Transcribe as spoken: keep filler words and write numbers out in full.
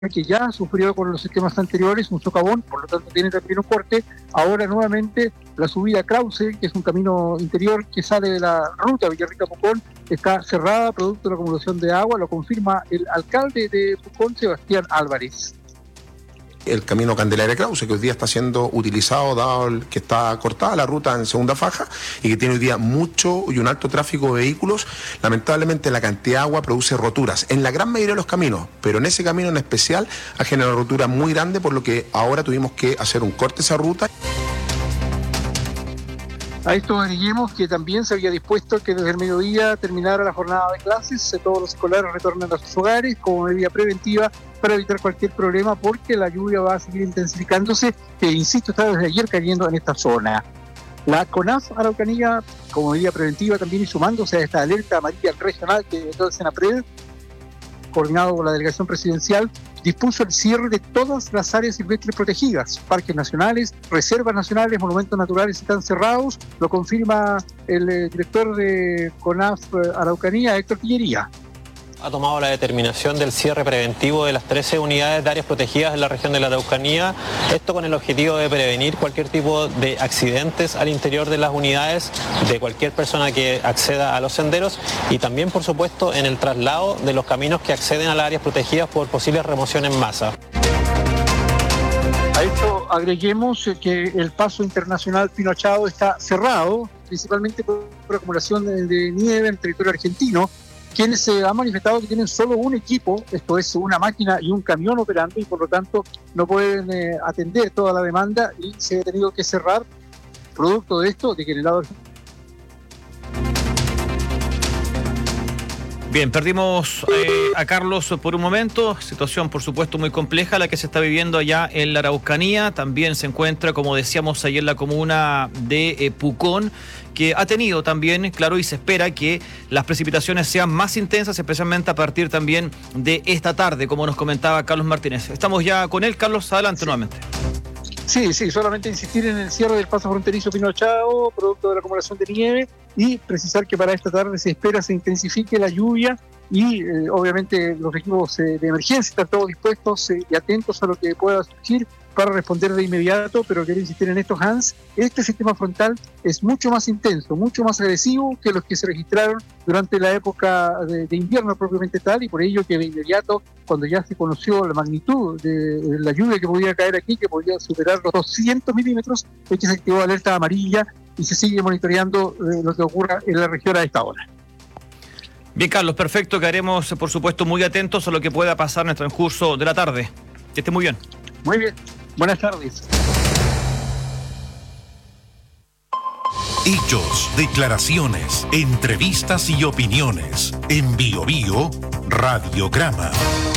que ya sufrió con los sistemas anteriores un socavón, por lo tanto tiene también un corte. Ahora nuevamente la subida a Krause, que es un camino interior que sale de la ruta Villarrica-Pucón, está cerrada producto de la acumulación de agua, lo confirma el alcalde de Pucón, Sebastián Álvarez. El camino Candelaria Krause, que hoy día está siendo utilizado, dado el que está cortada la ruta en segunda faja y que tiene hoy día mucho y un alto tráfico de vehículos. Lamentablemente la cantidad de agua produce roturas en la gran mayoría de los caminos, pero en ese camino en especial ha generado rotura muy grande, por lo que ahora tuvimos que hacer un corte a esa ruta. A esto agreguemos que también se había dispuesto que desde el mediodía terminara la jornada de clases, todos los escolares retornan a sus hogares como medida preventiva para evitar cualquier problema, porque la lluvia va a seguir intensificándose, que insisto está desde ayer cayendo en esta zona. La CONAF Araucanía, como medida preventiva también, y sumándose a esta alerta amarilla regional que dio el Senapred, coordinado con la delegación presidencial, dispuso el cierre de todas las áreas silvestres protegidas. Parques nacionales, reservas nacionales, monumentos naturales están cerrados, lo confirma el eh, director de CONAF Araucanía, Héctor Pillería. Ha tomado la determinación del cierre preventivo de las trece unidades de áreas protegidas en la región de la Araucanía, esto con el objetivo de prevenir cualquier tipo de accidentes al interior de las unidades, de cualquier persona que acceda a los senderos, y también, por supuesto, en el traslado de los caminos que acceden a las áreas protegidas por posibles remoción en masa. A esto agreguemos que el paso internacional Pinochado está cerrado, principalmente por acumulación de, de nieve en el territorio argentino, quienes se han manifestado que tienen solo un equipo, esto es una máquina y un camión operando, y por lo tanto no pueden eh, atender toda la demanda, y se ha tenido que cerrar producto de esto, de que en el lado... Bien, perdimos eh, a Carlos por un momento, situación por supuesto muy compleja la que se está viviendo allá en la Araucanía. También se encuentra, como decíamos ayer, la comuna de eh, Pucón, que ha tenido también, claro, y se espera que las precipitaciones sean más intensas, especialmente a partir también de esta tarde, como nos comentaba Carlos Martínez. Estamos ya con él. Carlos, adelante sí. nuevamente. Sí, sí, solamente insistir en el cierre del paso fronterizo Pinochado, producto de la acumulación de nieve, y precisar que para esta tarde se espera se intensifique la lluvia y eh, obviamente los equipos eh, de emergencia están todos dispuestos eh, y atentos a lo que pueda surgir para responder de inmediato, pero quiero insistir en esto, Hans, este sistema frontal es mucho más intenso, mucho más agresivo que los que se registraron durante la época de, de invierno propiamente tal, y por ello que de inmediato, cuando ya se conoció la magnitud de, de la lluvia que podía caer aquí, que podía superar los doscientos milímetros, es que se activó alerta amarilla y se sigue monitoreando eh, lo que ocurra en la región a esta hora. Bien, Carlos, perfecto, quedaremos por supuesto muy atentos a lo que pueda pasar en el transcurso de la tarde. Que esté muy bien. Muy bien. Buenas tardes. Hechos, declaraciones, entrevistas y opiniones. En Bio Bio Radiograma.